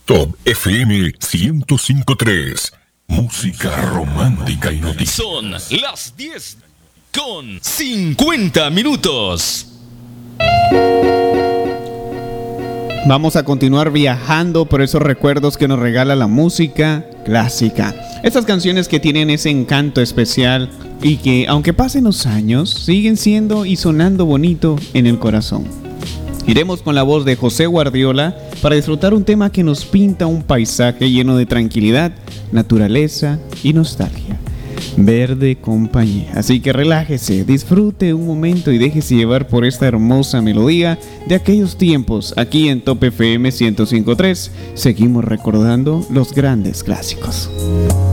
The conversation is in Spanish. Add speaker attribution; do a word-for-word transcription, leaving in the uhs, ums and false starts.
Speaker 1: Top F M ciento cinco punto tres. Música romántica y noticiosa.
Speaker 2: Son las diez con cincuenta minutos.
Speaker 3: Vamos a continuar viajando por esos recuerdos que nos regala la música clásica. Estas canciones que tienen ese encanto especial y que, aunque pasen los años, siguen siendo y sonando bonito en el corazón. Iremos con la voz de José Guardiola para disfrutar un tema que nos pinta un paisaje lleno de tranquilidad, naturaleza y nostalgia. Verde compañía. Así que relájese, disfrute un momento y déjese llevar por esta hermosa melodía de aquellos tiempos. Aquí en Top F M ciento cinco punto tres seguimos recordando los grandes clásicos.